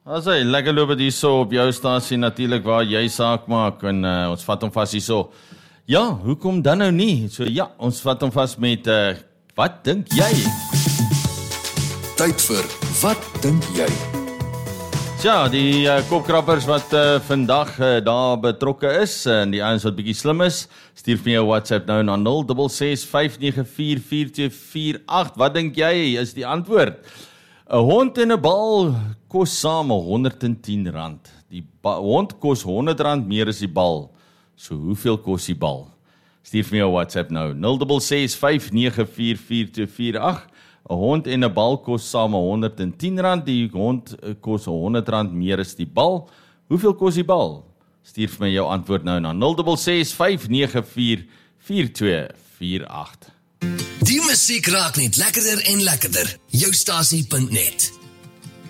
As hy, lekker loop het hier so op jou stasie natuurlik waar jy saak maak en ons vat hom vas hier so. Ja, hoekom dan nou nie? So ja, ons vat hom vas met, wat dink jy? Tyd vir Wat dink jy? Tja, die kopkrappers wat vandag daar betrokke is, en die ouens wat bietjie slim is, stuur vir jou WhatsApp nou na 0665944248. Wat dink jy is die antwoord? 'n Hond en 'n bal kos saam R110. Die hond kos R100 meer as die bal. So hoeveel kos die bal? Stuur vir jou WhatsApp nou 0665944248. 'n Hond en 'n bal kos saam R110. Die hond kos R100 meer as die bal. Hoeveel kos die bal? Stuur vir my jou antwoord nou na 0665944248. Die musiek raak net lekkerder en lekkerder. Joustasie.net